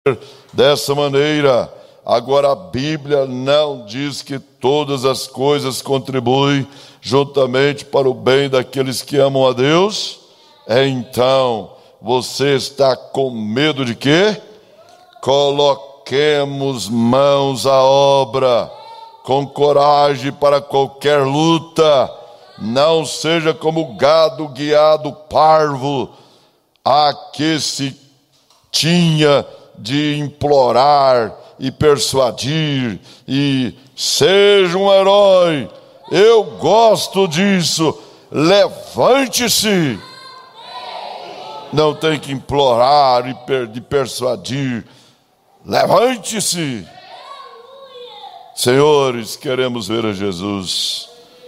dessa maneira. Agora, a Bíblia não diz que todas as coisas contribuem juntamente para o bem daqueles que amam a Deus. Então, você está com medo de quê? Coloquemos mãos à obra, com coragem para qualquer luta. Não seja como gado guiado parvo, a que se tinha de implorar e persuadir, e seja um herói. Eu gosto disso. Levante-se. Não tem que implorar e persuadir. Levante-se. Senhores, queremos ver a Jesus.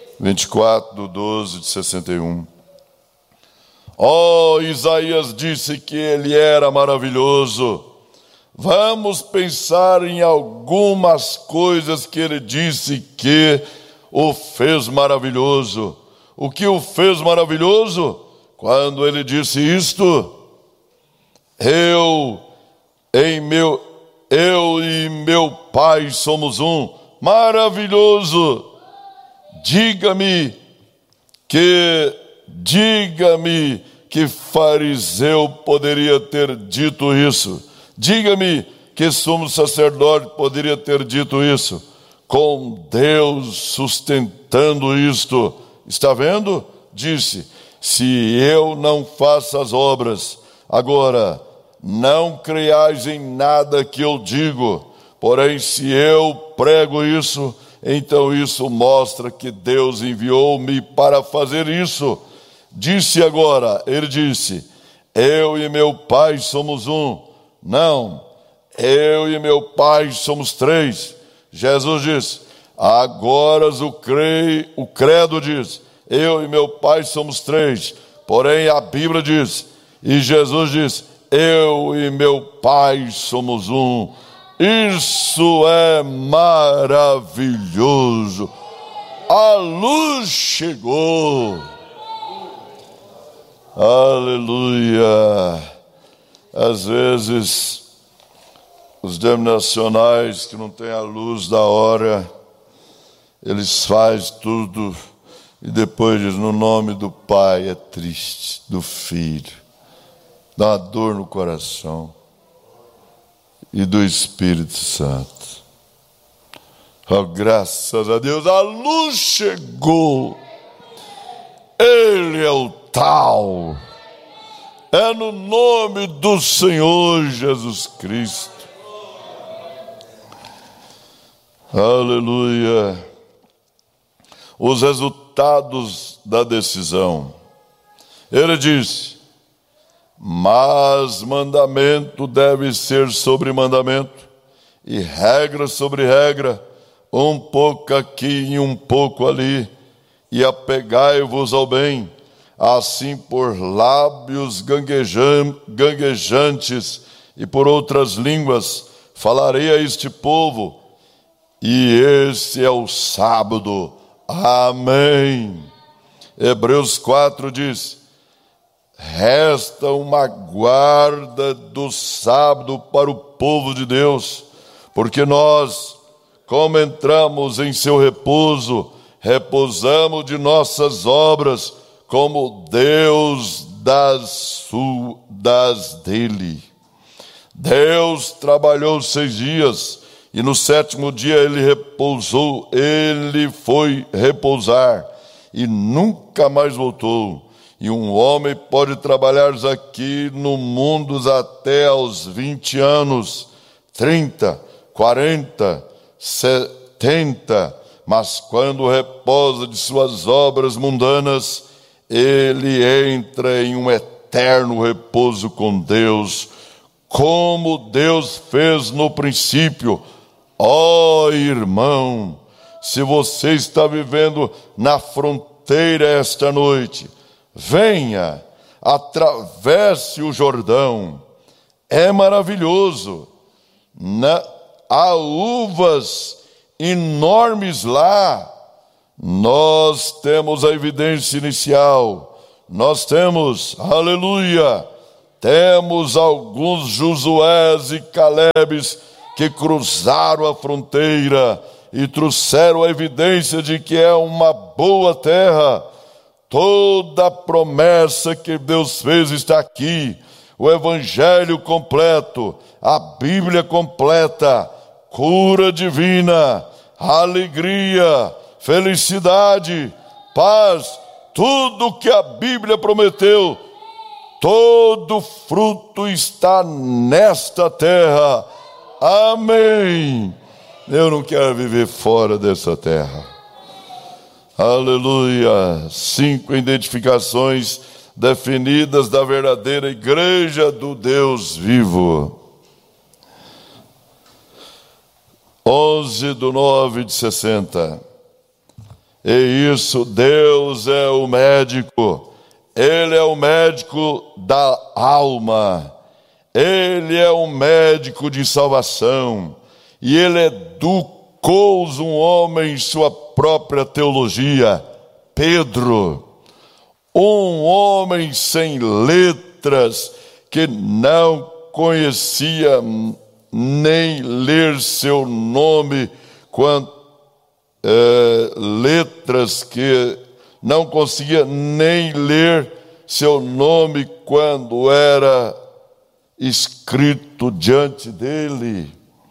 24:12-61. Isaías disse que ele era maravilhoso. Vamos pensar em algumas coisas que ele disse que o fez maravilhoso. O que o fez maravilhoso? Quando ele disse isto: eu e meu Pai somos um. Maravilhoso. Diga-me que fariseu poderia ter dito isso. Diga-me que sumo sacerdote poderia ter dito isso. Com Deus sustentando isto. Está vendo? Disse: se eu não faço as obras, agora não creiais em nada que eu digo. Porém, se eu prego isso, então isso mostra que Deus enviou-me para fazer isso. Disse agora, ele disse: eu e meu Pai somos um. Não, eu e meu Pai somos três. Jesus disse: agora o credo diz: eu e meu Pai somos três. Porém a Bíblia diz, e Jesus diz: eu e meu Pai somos um. Isso é maravilhoso. A luz chegou. Aleluia. Às vezes, os denominacionais que não têm a luz da hora, eles fazem tudo e depois dizem: no nome do Pai. É triste, do Filho, dá uma dor no coração, e do Espírito Santo. Oh, graças a Deus, a luz chegou. Ele é o tal. É no nome do Senhor Jesus Cristo. Aleluia. Os resultados da decisão. Ele disse: mas mandamento deve ser sobre mandamento, e regra sobre regra, um pouco aqui e um pouco ali, e apegai-vos ao bem. Assim, por lábios ganguejantes e por outras línguas falarei a este povo, e esse é o sábado. Amém. Hebreus 4 diz: resta uma guarda do sábado para o povo de Deus, porque nós, como entramos em seu repouso, repousamos de nossas obras, como Deus das dele. Deus trabalhou 6 dias, e no 7º dia ele repousou. Ele foi repousar e nunca mais voltou. E um homem pode trabalhar aqui no mundo até aos 20 anos, 30, 40, 70, mas quando repousa de suas obras mundanas, ele entra em um eterno repouso com Deus, como Deus fez no princípio. Irmão, se você está vivendo na fronteira esta noite, venha, atravesse o Jordão. É maravilhoso. Há uvas enormes lá. Nós temos a evidência inicial. Nós temos, aleluia, temos alguns Josués e Calebes que cruzaram a fronteira e trouxeram a evidência de que é uma boa terra. Toda a promessa que Deus fez está aqui. O Evangelho completo, a Bíblia completa, cura divina, alegria, felicidade, paz, tudo que a Bíblia prometeu, todo fruto está nesta terra. Amém. Eu não quero viver fora dessa terra. Aleluia. 5 identificações definidas da verdadeira igreja do Deus vivo. 11/9/60. E isso, Deus é o médico. Ele é o médico da alma. Ele é um médico de salvação. E ele educou um homem em sua própria teologia. Pedro, um homem sem letras, que não conhecia nem ler seu nome, letras que não conseguia nem ler seu nome quando era escrito diante dele.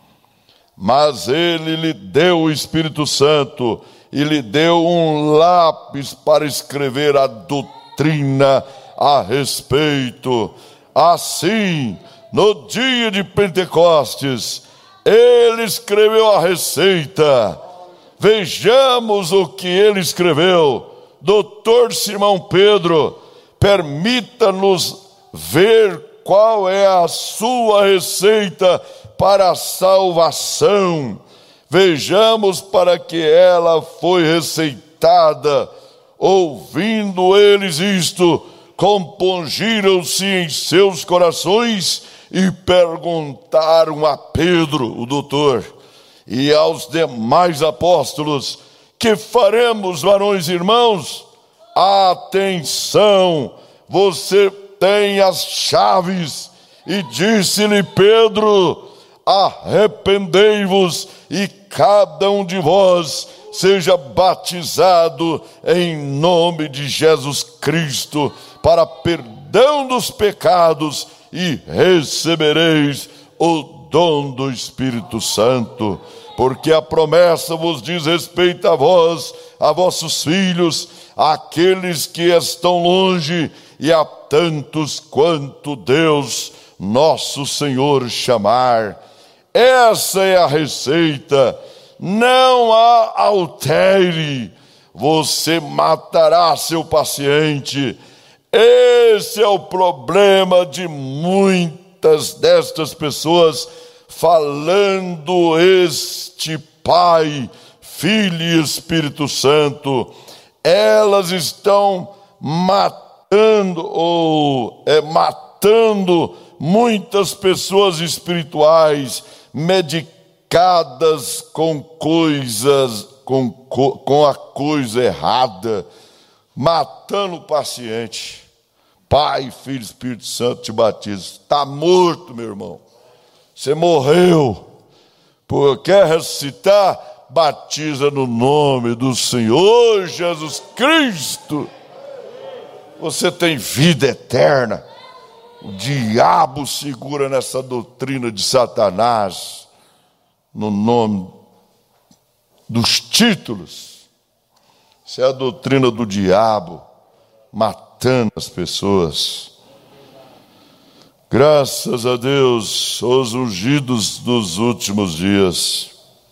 Mas ele lhe deu o Espírito Santo e lhe deu um lápis para escrever a doutrina a respeito. Assim, no dia de Pentecostes, ele escreveu a receita. Vejamos o que ele escreveu. Doutor Simão Pedro, permita-nos ver qual é a sua receita para a salvação. Vejamos para que ela foi receitada. Ouvindo eles isto, compungiram-se em seus corações e perguntaram a Pedro, o doutor, e aos demais apóstolos: que faremos, varões e irmãos? Atenção, você tem as chaves. E disse-lhe Pedro: arrependei-vos e cada um de vós seja batizado em nome de Jesus Cristo para perdão dos pecados e recebereis o dom do Espírito Santo. Porque a promessa vos diz respeito a vós, a vossos filhos, àqueles que estão longe e a tantos quanto Deus nosso Senhor chamar. Essa é a receita. Não a altere. Você matará seu paciente. Esse é o problema de muitas destas pessoas, falando este Pai, Filho e Espírito Santo. Elas estão matando muitas pessoas espirituais, medicadas com coisas, com a coisa errada, matando o paciente. Pai, Filho, Espírito Santo te batiza. Está morto, meu irmão. Você morreu. Quer ressuscitar? Batiza no nome do Senhor Jesus Cristo. Você tem vida eterna. O diabo segura nessa doutrina de Satanás, no nome dos títulos. Isso é a doutrina do diabo, matando as pessoas. Graças a Deus, os ungidos dos últimos dias.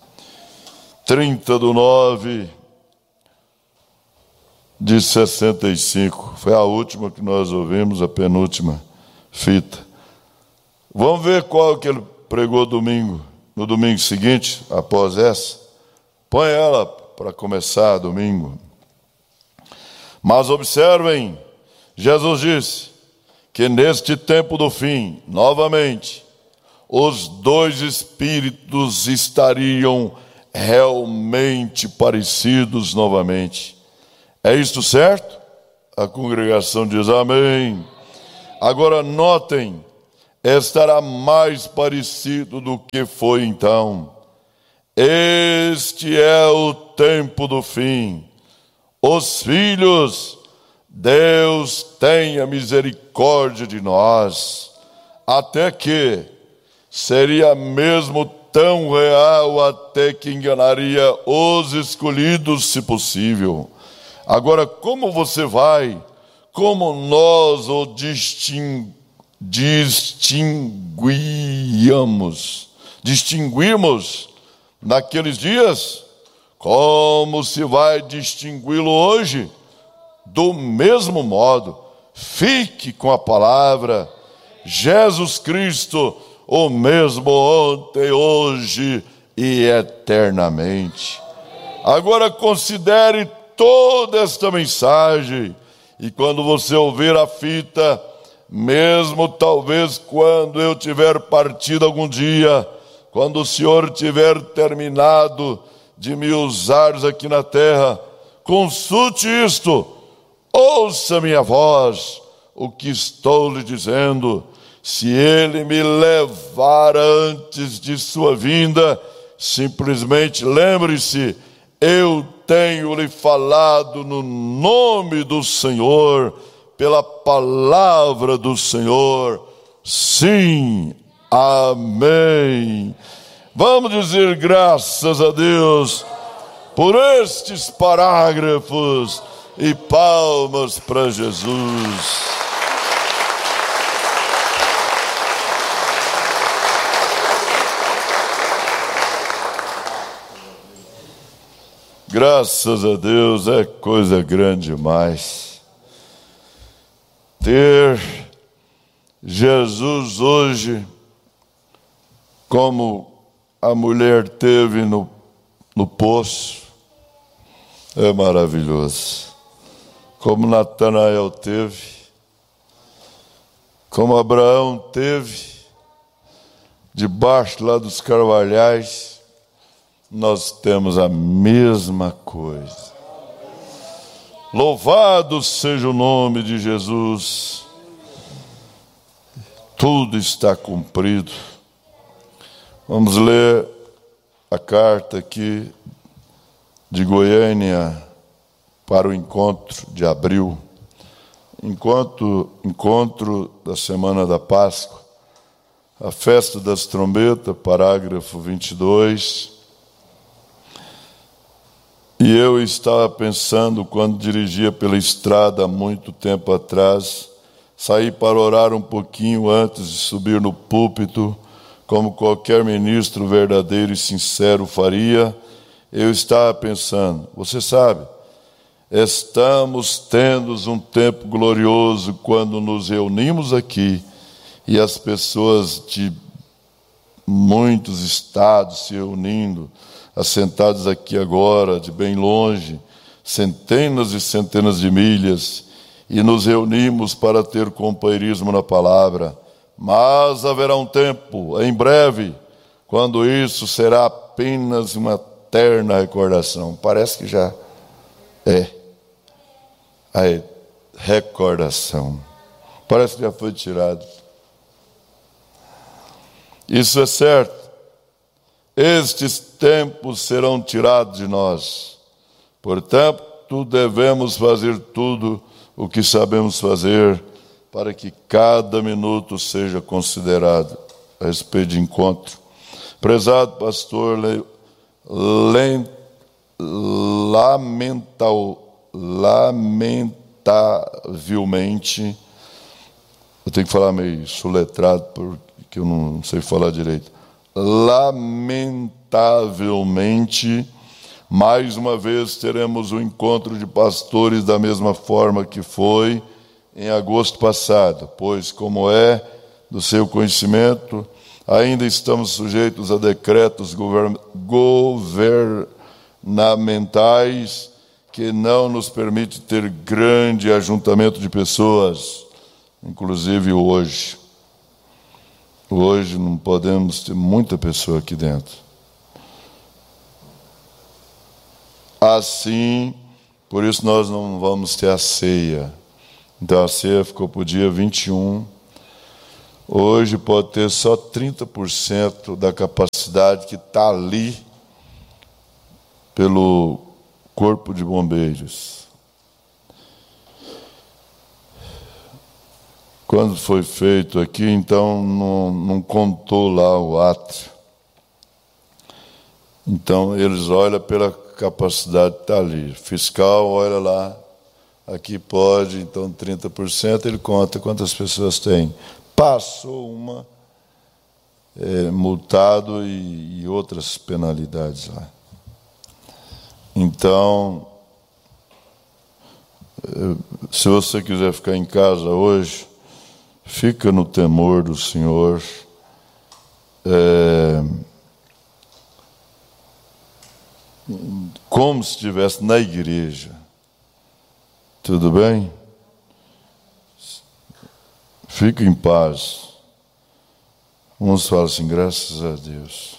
30/9/65. Foi a última que nós ouvimos, a penúltima fita. Vamos ver qual que ele pregou domingo, no domingo seguinte, após essa. Põe ela para começar domingo. Mas observem, Jesus disse que neste tempo do fim, novamente, os dois espíritos estariam realmente parecidos novamente. É isto certo? A congregação diz amém. Agora notem, estará mais parecido do que foi então. Este é o tempo do fim. Os filhos, Deus tenha misericórdia de nós, até que seria mesmo tão real até que enganaria os escolhidos, se possível. Agora, como você vai? Como nós o distinguimos naqueles dias? Como se vai distingui-lo hoje? Do mesmo modo, fique com a palavra. Jesus Cristo, o mesmo ontem, hoje e eternamente. Agora considere toda esta mensagem, e quando você ouvir a fita, mesmo talvez quando eu tiver partido algum dia, quando o Senhor tiver terminado de me usar aqui na terra, consulte isto, ouça minha voz, o que estou lhe dizendo. Se Ele me levar antes de sua vinda, simplesmente lembre-se, eu tenho lhe falado no nome do Senhor, pela palavra do Senhor. Sim, amém. Vamos dizer graças a Deus por estes parágrafos e palmas para Jesus. Graças a Deus, é coisa grande demais ter Jesus hoje, como a mulher teve no poço. É maravilhoso. Como Natanael teve, como Abraão teve, debaixo lá dos carvalhais, nós temos a mesma coisa. Louvado seja o nome de Jesus. Tudo está cumprido. Vamos ler a carta aqui de Goiânia para o encontro de abril. Encontro da Semana da Páscoa, a festa das trombetas, parágrafo 22. E eu estava pensando, quando dirigia pela estrada há muito tempo atrás, saí para orar um pouquinho antes de subir no púlpito, como qualquer ministro verdadeiro e sincero faria. Eu estava pensando, você sabe, estamos tendo um tempo glorioso quando nos reunimos aqui e as pessoas de muitos estados se reunindo, assentados aqui agora, de bem longe, centenas e centenas de milhas, e nos reunimos para ter companheirismo na palavra. Mas haverá um tempo, em breve, quando isso será apenas uma eterna recordação. Parece que já é a recordação. Parece que já foi tirado. Isso é certo. Estes tempos serão tirados de nós. Portanto, devemos fazer tudo o que sabemos fazer para que cada minuto seja considerado a respeito de encontro. Prezado pastor, lamentavelmente, eu tenho que falar meio soletrado porque eu não sei falar direito. Lamentavelmente, mais uma vez teremos um encontro de pastores da mesma forma que foi em agosto passado, pois, como é do seu conhecimento, ainda estamos sujeitos a decretos governamentais que não nos permitem ter grande ajuntamento de pessoas, inclusive hoje. Hoje não podemos ter muita pessoa aqui dentro. Assim, por isso nós não vamos ter a ceia. Então a ceia ficou para o dia 21. Hoje pode ter só 30% da capacidade que está ali pelo Corpo de Bombeiros. Quando foi feito aqui, então não contou lá o átrio. Então eles olham pela capacidade que está ali. Fiscal olha lá, aqui pode, então 30%, ele conta quantas pessoas tem. Passou uma, multado e outras penalidades lá. Então, se você quiser ficar em casa hoje, fica no temor do Senhor. Como se estivesse na igreja. Tudo bem? Fique em paz. Uns falam assim, graças a Deus.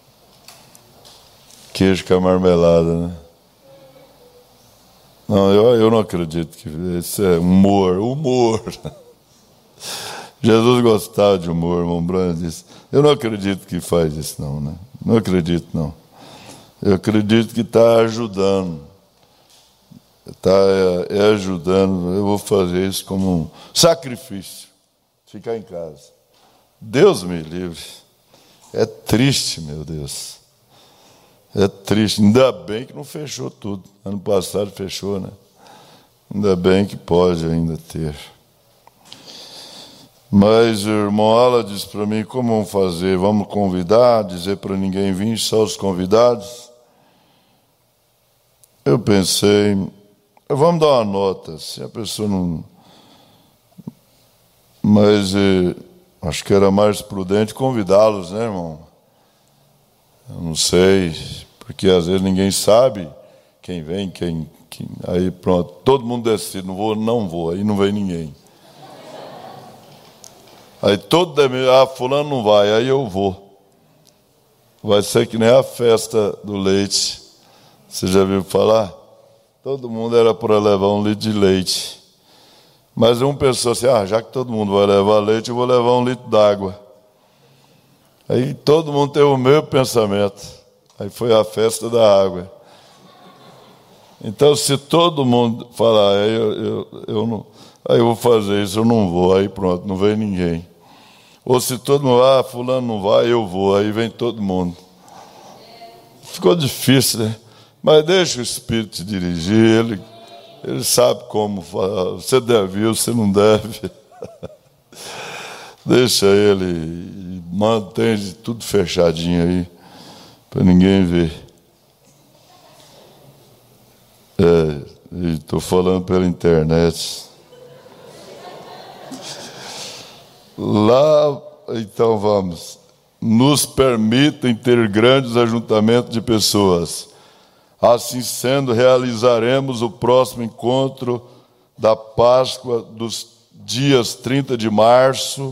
Queijo com a marmelada, né? Não, eu não acredito que isso é humor. Jesus gostava de humor, irmão Branham disse. Eu não acredito que faz isso não, né? Não acredito não. Eu acredito que está ajudando. Está ajudando. Eu vou fazer isso como um sacrifício. Ficar em casa. Deus me livre. É triste, meu Deus. É triste. Ainda bem que não fechou tudo. Ano passado fechou, né? Ainda bem que pode ainda ter. Mas o irmão Ala disse para mim, como vamos fazer? Vamos convidar, dizer para ninguém vir, só os convidados? Eu pensei, vamos dar uma nota, se a pessoa não... Mas acho que era mais prudente convidá-los, né, irmão? Eu não sei, porque às vezes ninguém sabe quem vem, quem... Aí pronto, todo mundo decide, não vou, aí não vem ninguém. Aí fulano não vai, aí eu vou. Vai ser que nem a festa do leite. Você já viu falar? Todo mundo era para levar 1 litro de leite. Mas um pensou assim, já que todo mundo vai levar leite, eu vou levar 1 litro d'água. Aí todo mundo teve o mesmo pensamento. Aí foi a festa da água. Então, se todo mundo falar, eu não... Aí eu vou fazer isso, eu não vou. Aí pronto, não vem ninguém. Ou se todo mundo, fulano não vai, eu vou. Aí vem todo mundo. Ficou difícil, né? Mas deixa o Espírito te dirigir. Ele sabe como falar. Você deve ir, você não deve. Deixa ele e mantém tudo fechadinho aí. Para ninguém ver. Estou falando pela internet. Lá, então vamos. Nos permitem ter grandes ajuntamentos de pessoas. Assim sendo, realizaremos o próximo encontro da Páscoa dos dias 30 de março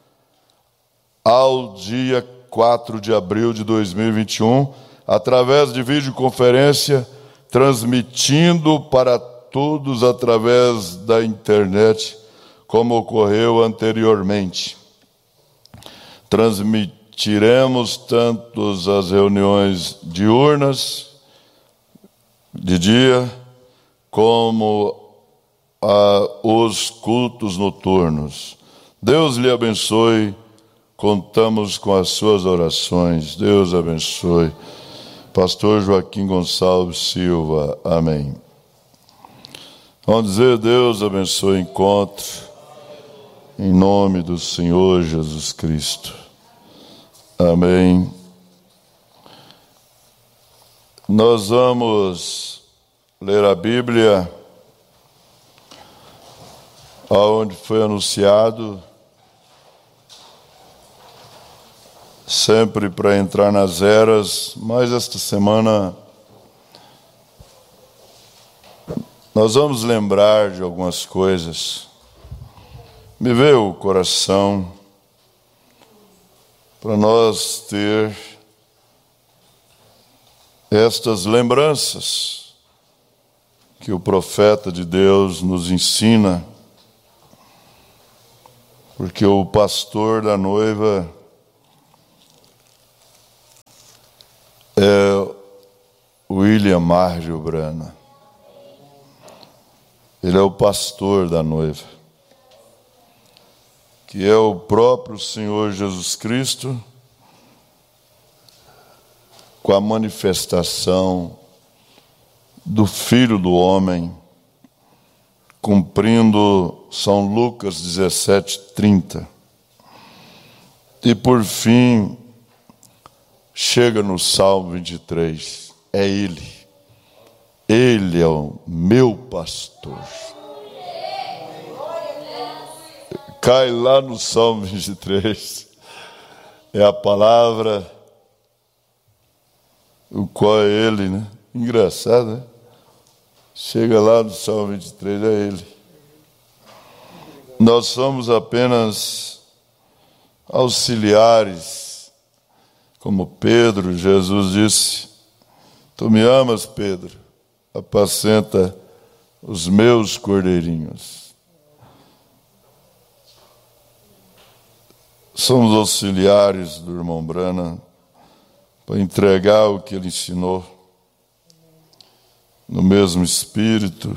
ao dia 4 de abril de 2021, através de videoconferência, transmitindo para todos através da internet, como ocorreu anteriormente. Transmitiremos tanto as reuniões diurnas, de dia, como os cultos noturnos. Deus lhe abençoe, contamos com as suas orações. Deus abençoe. Pastor Joaquim Gonçalves Silva, amém. Vamos dizer, Deus abençoe o encontro, em nome do Senhor Jesus Cristo. Amém. Nós vamos ler a Bíblia, aonde foi anunciado, sempre para entrar nas eras, mas esta semana nós vamos lembrar de algumas coisas. Me veio o coração para nós ter estas lembranças que o profeta de Deus nos ensina porque o pastor da noiva é William Margio Brana. Ele é o pastor da noiva, que é o próprio Senhor Jesus Cristo, com a manifestação do Filho do Homem, cumprindo São Lucas 17:30. E por fim, chega no Salmo 23, é Ele. Ele é o meu pastor. Cai lá no Salmo 23, é a palavra, o qual é Ele, né? Engraçado, né? Chega lá no Salmo 23, é Ele. Nós somos apenas auxiliares, como Pedro. Jesus disse: Tu me amas, Pedro? Apacenta os meus cordeirinhos. Somos auxiliares do irmão Brana para entregar o que ele ensinou no mesmo espírito,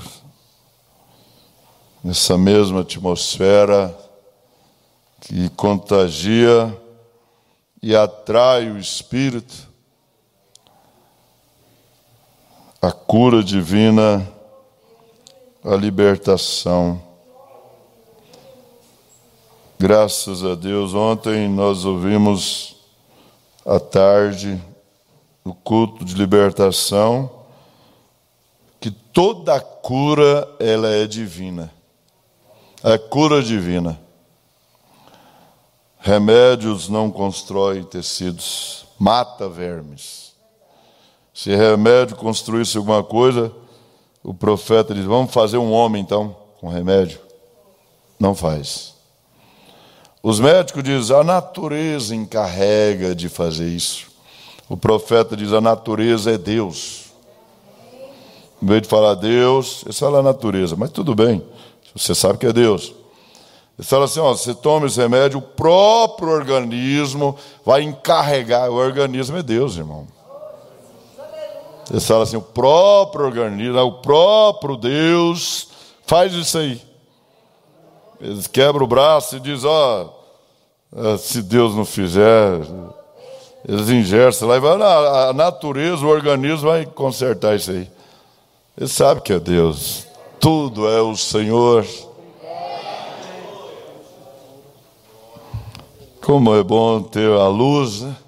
nessa mesma atmosfera que contagia e atrai o espírito. A cura divina, a libertação. Graças a Deus, ontem nós ouvimos à tarde, no culto de libertação, que toda a cura, ela é divina. É cura divina. Remédios não constroem tecidos, mata vermes. Se remédio construísse alguma coisa, o profeta diz: vamos fazer um homem então, com remédio. Não faz. Os médicos dizem: a natureza encarrega de fazer isso. O profeta diz: a natureza é Deus. Em vez de falar Deus, ele fala a natureza. Mas tudo bem, você sabe que é Deus. Ele fala assim: ó, você toma esse remédio, o próprio organismo vai encarregar. O organismo é Deus, irmão. Eles falam assim: o próprio organismo, o próprio Deus faz isso aí. Eles quebram o braço e dizem: ó, se Deus não fizer, eles engessam lá e vai, a natureza, o organismo vai consertar isso aí. Eles sabem que é Deus. Tudo é o Senhor. Como é bom ter a luz, né?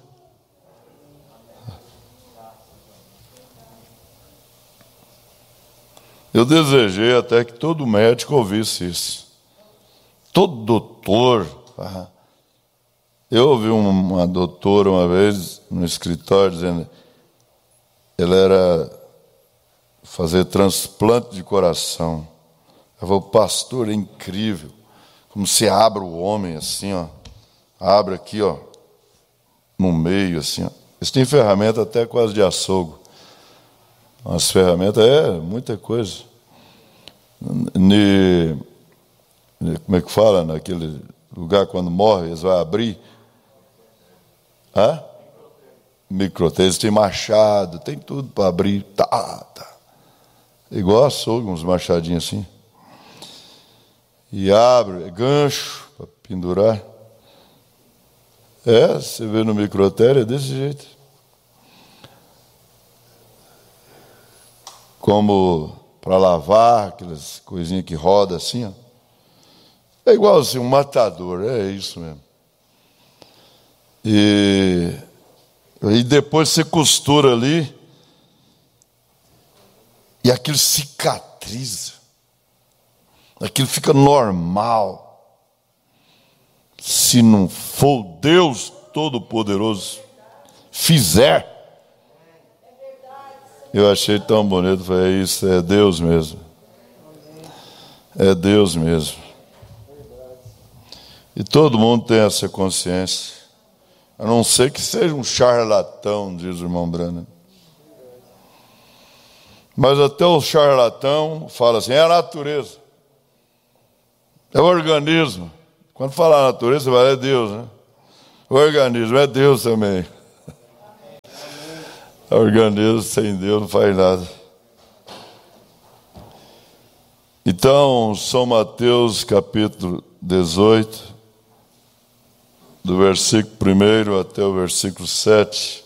Eu desejei até que todo médico ouvisse isso. Todo doutor. Eu ouvi uma doutora uma vez no escritório dizendo, ela era fazer transplante de coração. Ela falou: pastor, é incrível como se abre o homem assim, ó. Abre aqui, ó, no meio assim, ó. Eles têm ferramenta até quase de açougue. As ferramentas muita coisa. Como é que fala? Naquele lugar, quando morre, eles vão abrir. Microtese. Eles têm machado, tem tudo para abrir. Tá. Igual açougue, uns machadinhos assim. E abre, gancho para pendurar. Você vê no microtério, é desse jeito. Como para lavar, aquelas coisinhas que rodam assim, ó. É igual assim, um matador, é isso mesmo. E depois você costura ali, e aquilo cicatriza, aquilo fica normal. Se não for Deus Todo-Poderoso fizer. Eu achei tão bonito, falei: isso é Deus mesmo. É Deus mesmo. E todo mundo tem essa consciência. A não ser que seja um charlatão, diz o irmão Brana. Mas até o charlatão fala assim: é a natureza. É o organismo. Quando falar natureza, você vai, é Deus, né? O organismo é Deus também. O organismo sem Deus não faz nada. Então, São Mateus capítulo 18, do versículo 1 até o versículo 7.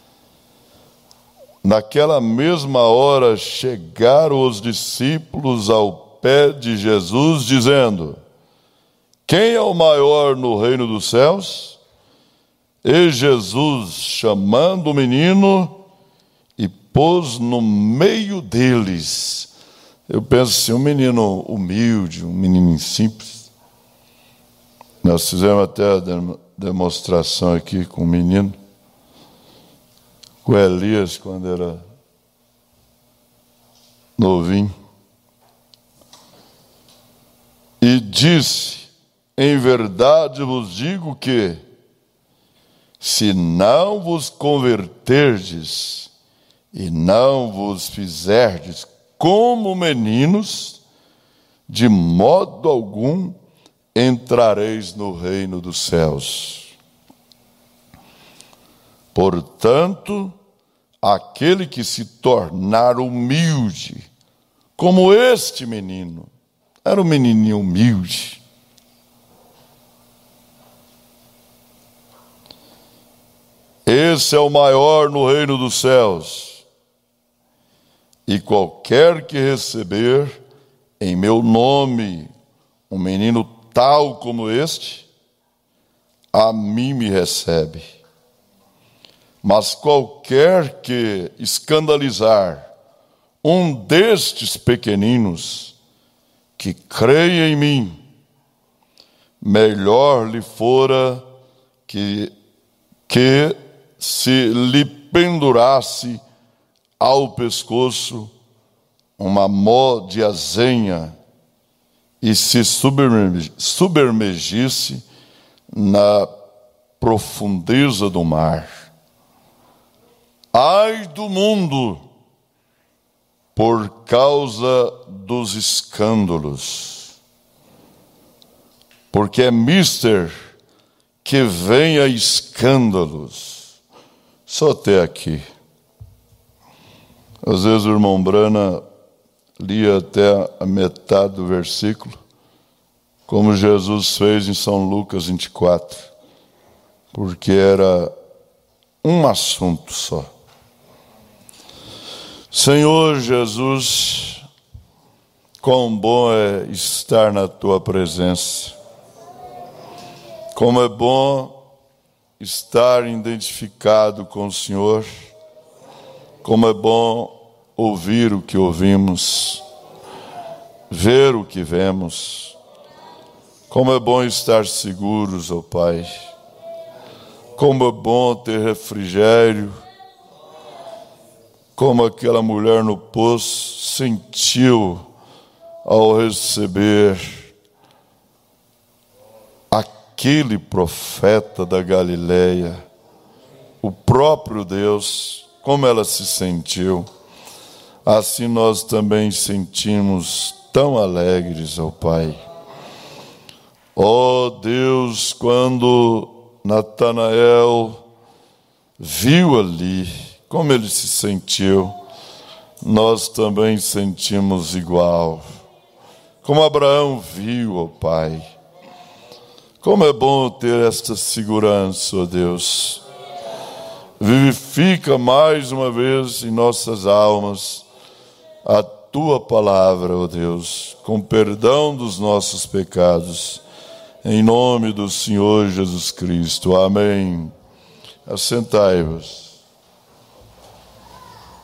Naquela mesma hora chegaram os discípulos ao pé de Jesus, dizendo: quem é o maior no reino dos céus? E Jesus, chamando o menino, e pôs no meio deles. Eu penso assim, um menino humilde, um menino simples. Nós fizemos até a demonstração aqui com o menino, com Elias, quando era novinho. E disse: em verdade vos digo que, se não vos converterdes e não vos fizerdes como meninos, de modo algum entrareis no reino dos céus. Portanto, aquele que se tornar humilde, como este menino, era um menininho humilde, esse é o maior no reino dos céus. E qualquer que receber em meu nome um menino tal como este, a mim me recebe. Mas qualquer que escandalizar um destes pequeninos que creia em mim, melhor lhe fora que se lhe pendurasse ao pescoço uma mó de azenha e se submergisse na profundeza do mar. Ai do mundo por causa dos escândalos, porque é mister que venha escândalos. Só até aqui. Às vezes o irmão Brana lia até a metade do versículo, como Jesus fez em São Lucas 24, porque era um assunto só. Senhor Jesus, quão bom é estar na Tua presença. Como é bom estar identificado com o Senhor. Como é bom ouvir o que ouvimos, ver o que vemos. Como é bom estar seguros, ó Pai. Como é bom ter refrigério. Como aquela mulher no poço sentiu ao receber aquele profeta da Galileia, o próprio Deus, como ela se sentiu. Assim nós também sentimos tão alegres, ó Pai. Ó Deus, quando Natanael viu ali, como ele se sentiu, nós também sentimos igual. Como Abraão viu, ó Pai. Como é bom ter esta segurança, ó Deus. Vivifica mais uma vez em nossas almas a Tua palavra, ó Deus, com perdão dos nossos pecados, em nome do Senhor Jesus Cristo. Amém. Assentai-vos.